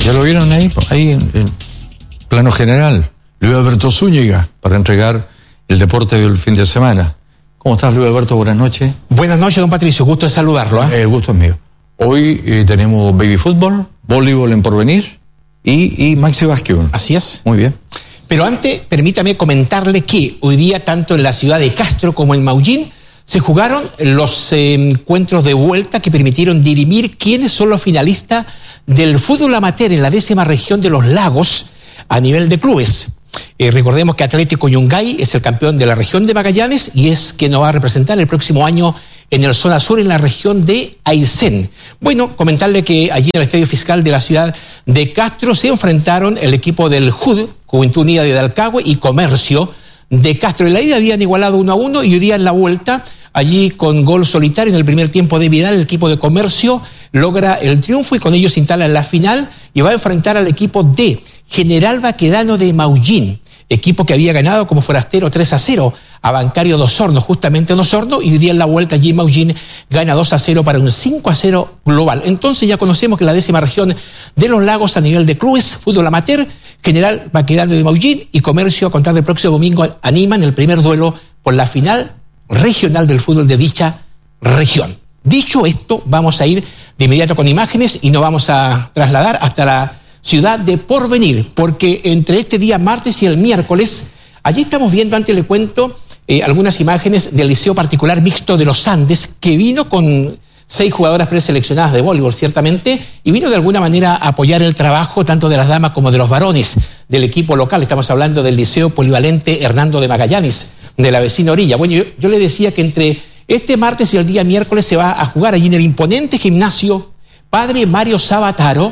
Ya lo vieron ahí en plano general. Luis Alberto Zúñiga, para entregar el deporte del fin de semana. ¿Cómo estás, Luis Alberto? Buenas noches. Buenas noches, don Patricio. Gusto de saludarlo. El gusto es mío. Hoy tenemos baby fútbol, voleibol en porvenir y maxi básquetbol. Así es. Muy bien. Pero antes, permítame comentarle que hoy día, tanto en la ciudad de Castro como en Maullín, se jugaron los encuentros de vuelta que permitieron dirimir quiénes son los finalistas del fútbol amateur en la 10ª región de los Lagos a nivel de clubes. Recordemos que Atlético Yungay es el campeón de la región de Magallanes y es quien nos va a representar el próximo año en el zona sur, en la región de Aysén. Bueno, comentarle que allí en el Estadio Fiscal de la ciudad de Castro se enfrentaron el equipo del JUD, Juventud Unida de Dalcahue, y Comercio de Castro. En la ida habían igualado 1-1 y hoy día en la vuelta, allí con gol solitario en el primer tiempo de Vidal, el equipo de Comercio logra el triunfo y con ello se instala en la final y va a enfrentar al equipo de General Baquedano de Maullín, equipo que había ganado como forastero 3-0 a Bancario de Osorno, justamente en Osorno, y hoy día en la vuelta allí en Maullín gana 2-0 para un 5-0 global. Entonces ya conocemos que la 10ª región de los Lagos a nivel de clubes, fútbol amateur, General Baquedano de Maullín y Comercio a contar del próximo domingo animan el primer duelo por la final regional del fútbol de dicha región. Dicho esto, vamos a ir de inmediato con imágenes y nos vamos a trasladar hasta la ciudad de Porvenir, porque entre este día martes y el miércoles, allí estamos viendo, antes le cuento, algunas imágenes del Liceo Particular Mixto de los Andes, que vino con 6 jugadoras preseleccionadas de voleibol, ciertamente, y vino de alguna manera a apoyar el trabajo tanto de las damas como de los varones del equipo local. Estamos hablando del Liceo Polivalente Hernando de Magallanes, de la vecina orilla. Bueno, yo le decía que entre este martes y el día miércoles se va a jugar allí en el imponente gimnasio Padre Mario Sabataro,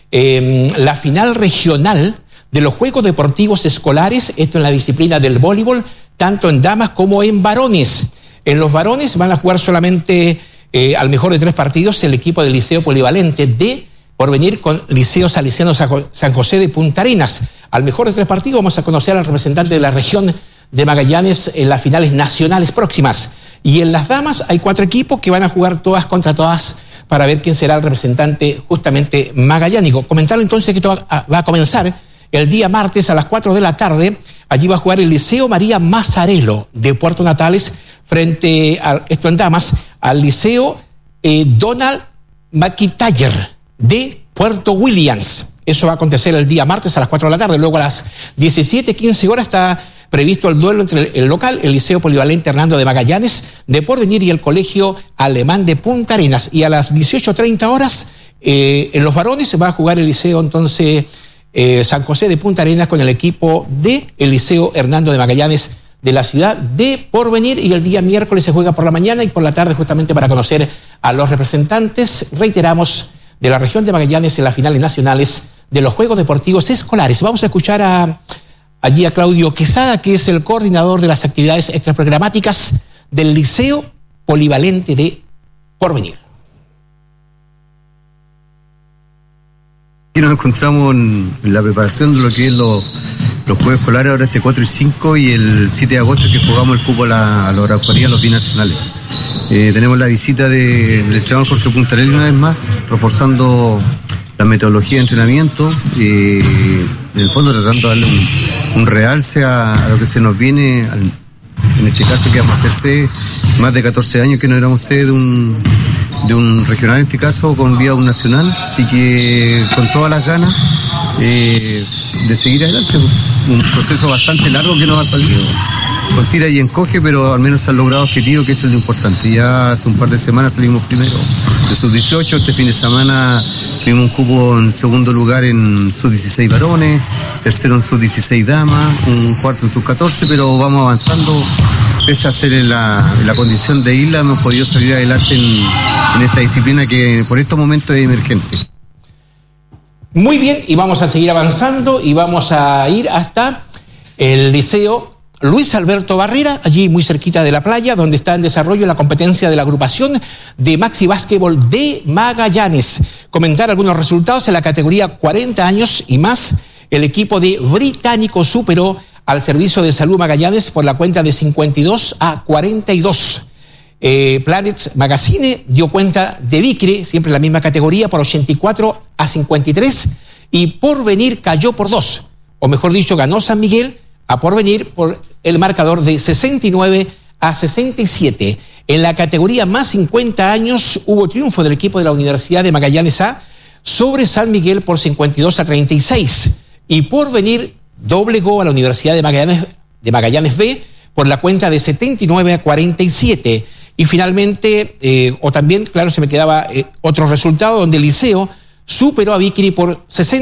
la final regional de los Juegos Deportivos Escolares, esto en la disciplina del voleibol, tanto en damas como en varones. En los varones van a jugar solamente al mejor de 3 partidos el equipo del Liceo Polivalente de Porvenir con Liceo Salesiano San José de Punta Arenas. Al mejor de 3 partidos vamos a conocer al representante de la región de Magallanes en las finales nacionales próximas. Y en las damas hay 4 equipos que van a jugar todas contra todas para ver quién será el representante justamente magallánico. Comentarle entonces que esto va a comenzar el día martes a las 4 de la tarde. Allí va a jugar el Liceo María Mazzarello de Puerto Natales frente a, esto en damas, al Liceo Donald McIntyre de Puerto Williams. Eso va a acontecer el día martes a las 4 de la tarde. Luego a las 17:15 horas está previsto el duelo entre el local, el Liceo Polivalente Hernando de Magallanes de Porvenir y el Colegio Alemán de Punta Arenas. Y a las 18:30 horas, en los varones va a jugar el Liceo entonces San José de Punta Arenas con el equipo del Liceo Hernando de Magallanes de la ciudad de Porvenir. Y el día miércoles se juega por la mañana y por la tarde justamente para conocer a los representantes, reiteramos, de la región de Magallanes en las finales nacionales de los Juegos Deportivos Escolares. Vamos a escuchar allí a Claudio Quesada, que es el coordinador de las actividades extraprogramáticas del Liceo Polivalente de Porvenir. Aquí nos encontramos en la preparación de lo que es los Juegos Escolares, ahora este 4 y 5 y el 7 de agosto que jugamos el cupo a la Araucanía, a los binacionales. Tenemos la visita del entrenador Jorge Puntarelli una vez más, reforzando la metodología de entrenamiento, en el fondo tratando de darle un realce a lo que se nos viene, en este caso que vamos a hacerse más de 14 años que no éramos sede de un regional, en este caso con vía un nacional, así que con todas las ganas de seguir adelante, un proceso bastante largo que nos ha salido con tira y encoge, pero al menos se han logrado objetivos, que eso es lo importante. Ya hace un par de semanas salimos primero de sub-18, este fin de semana tuvimos un cupo en segundo lugar en sub-16 varones, tercero en sub-16 damas, un cuarto en sub-14, pero vamos avanzando. Pese a ser en la condición de isla, hemos podido salir adelante en esta disciplina que por estos momentos es emergente. Muy bien, y vamos a seguir avanzando y vamos a ir hasta el Liceo Luis Alberto Barrera, allí muy cerquita de la playa, donde está en desarrollo la competencia de la agrupación de Maxi Básquetbol de Magallanes. Comentar algunos resultados en la categoría 40 años y más. El equipo de Británico superó al Servicio de Salud Magallanes por la cuenta de 52-42. Planets Magazine dio cuenta de Vicre, siempre en la misma categoría, por 84-53. y Porvenir cayó por 2. O mejor dicho, ganó San Miguel a Porvenir por el marcador de 69-67. En la categoría más 50 años hubo triunfo del equipo de la Universidad de Magallanes A sobre San Miguel por 52-36. Y Porvenir doblegó a la Universidad de Magallanes B por la cuenta de 79-47. Y finalmente, o también, claro, se me quedaba otro resultado donde el Liceo superó a Vickery por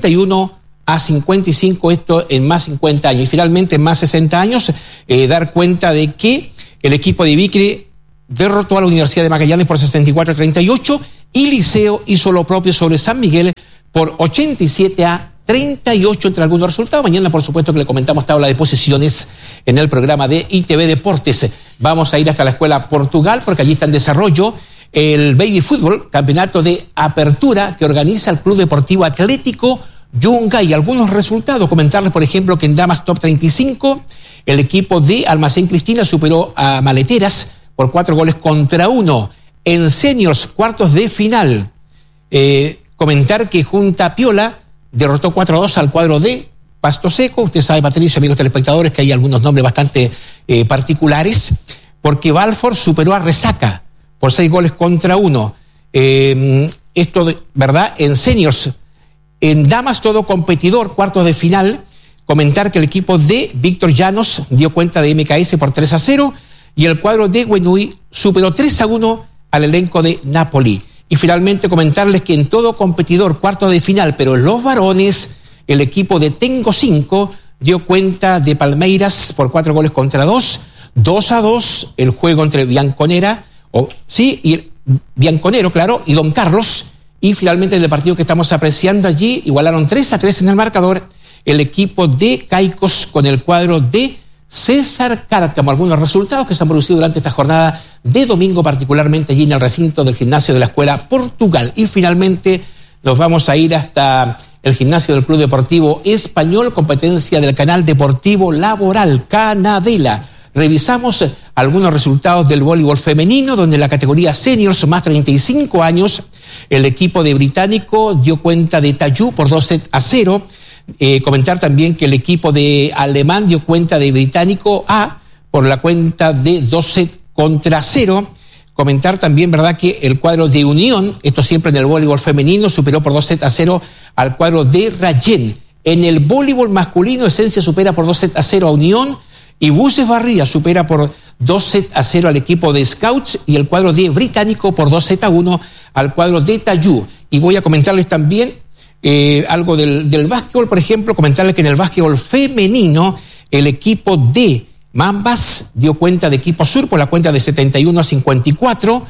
61-55, esto en más 50 años. Y finalmente, en más 60 años, dar cuenta de que el equipo de Vickery derrotó a la Universidad de Magallanes por 64-38 y Liceo hizo lo propio sobre San Miguel por 87-38 entre algunos resultados. Mañana, por supuesto, que le comentamos tabla de posiciones en el programa de ITV Deportes. Vamos a ir hasta la Escuela Portugal porque allí está en desarrollo el Baby Fútbol, campeonato de apertura que organiza el Club Deportivo Atlético Yungay. Y algunos resultados, comentarles, por ejemplo, que en Damas Top 35, el equipo de Almacén Cristina superó a Maleteras por 4-1. En Seniors, cuartos de final, comentar que Junta Piola derrotó 4-2 al cuadro de Pasto Seco. Usted sabe, Patricio, amigos telespectadores, que hay algunos nombres bastante particulares, porque Balfour superó a Resaca por 6-1. Esto, ¿verdad? En Seniors. En Damas, todo competidor, cuartos de final, comentar que el equipo de Víctor Llanos dio cuenta de MKS por 3-0 y el cuadro de Huenui superó 3-1 al elenco de Napoli. Y finalmente comentarles que en todo competidor, cuartos de final, pero en los varones, el equipo de Tengo 5 dio cuenta de Palmeiras por 4-2, 2-2 el juego entre Bianconero, claro, y Don Carlos. Y finalmente en el partido que estamos apreciando allí, igualaron 3-3 en el marcador el equipo de Caicos con el cuadro de César Cárcamo. Algunos resultados que se han producido durante esta jornada de domingo, particularmente allí en el recinto del gimnasio de la Escuela Portugal. Y finalmente nos vamos a ir hasta el gimnasio del Club Deportivo Español, competencia del canal deportivo laboral Canadela. Revisamos algunos resultados del voleibol femenino, donde en la categoría seniors más 35 años, el equipo de Británico dio cuenta de Tayú por 2-0. Comentar también que el equipo de Alemán dio cuenta de Británico A por la cuenta de 2-0. Comentar también, ¿verdad?, que el cuadro de Unión, esto siempre en el voleibol femenino, superó por 2-0 al cuadro de Rayén. En el voleibol masculino, Esencia supera por 2-0 a Unión y Buses Barría supera por 2-0 al equipo de Scouts y el cuadro de Británico por 2-1 al cuadro de Tayú. Y voy a comentarles también algo del básquetbol, por ejemplo, comentarles que en el básquetbol femenino el equipo de Mambas dio cuenta de Equipo Sur por la cuenta de 71-54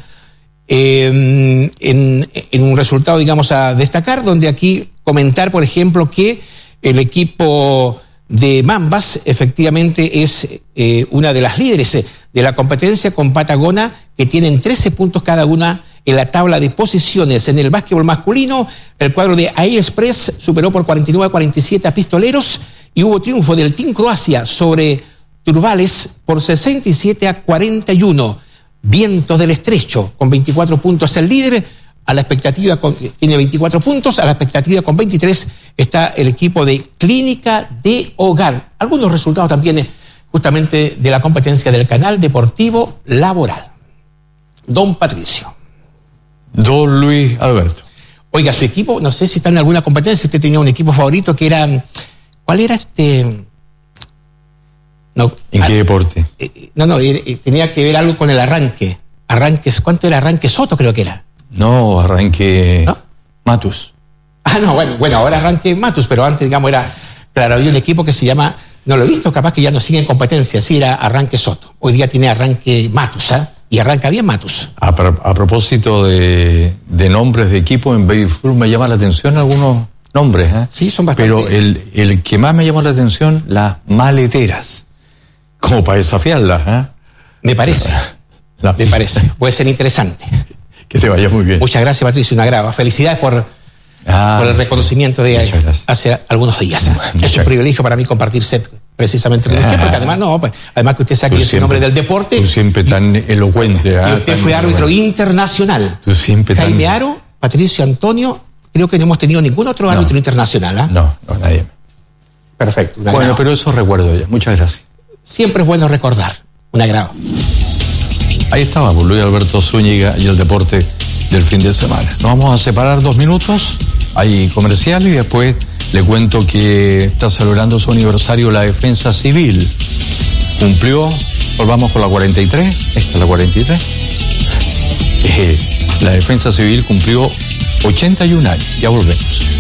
en un resultado, digamos, a destacar, donde aquí comentar, por ejemplo, que el equipo de Mambas efectivamente es una de las líderes de la competencia con Patagona, que tienen 13 puntos cada una en la tabla de posiciones. En el básquetbol masculino, el cuadro de Air Express superó por 49-47 a Pistoleros y hubo triunfo del Team Croacia sobre Turbales por 67-41. Vientos del Estrecho con 24 puntos el líder, a la expectativa tiene 24 puntos, a la expectativa con 23 está el equipo de Clínica de Hogar. Algunos resultados también justamente de la competencia del canal deportivo laboral. Don Patricio. Don Luis Alberto. Oiga, su equipo, no sé si está en alguna competencia, usted tenía un equipo favorito que era, ¿cuál era No, ¿En qué deporte? Tenía que ver algo con el arranque. ¿Cuánto era? Arranque Soto, creo que era. No, arranque ¿no? Matus. Bueno, ahora arranque Matus, pero antes, digamos, claro, había un equipo que se llama, no lo he visto, capaz que ya no sigue en competencia, sí, era arranque Soto. Hoy día tiene arranque Matus, y arranca bien Matus. A propósito de nombres de equipo en Baby Fútbol, me llama la atención algunos nombres, Sí, son bastante. Pero el que más me llamó la atención, las Maleteras. Como para desafiarlas, Me parece. Me parece. Puede ser interesante. Que te vaya muy bien. Muchas gracias, Patricio, un agrado. Felicidades por el reconocimiento de hace algunos días. Es un privilegio para mí compartir set precisamente con usted, porque además que usted sabe que yo soy un hombre del deporte. Tú siempre tan elocuente. Y usted fue árbitro internacional. Tú siempre Jaime Aro, Patricio Antonio Creo que no hemos tenido ningún otro árbitro internacional, ¿ah? No, nadie. Perfecto. Bueno, pero eso recuerdo ya. Muchas gracias. Siempre es bueno recordar. Un agrado. Ahí estaba Luis Alberto Zúñiga y el deporte del fin de semana. Nos vamos a separar 2 minutos, hay comercial y después le cuento que está celebrando su aniversario la Defensa Civil. Cumplió, volvamos con la 43, esta es la 43. La Defensa Civil cumplió 81 años, ya volvemos.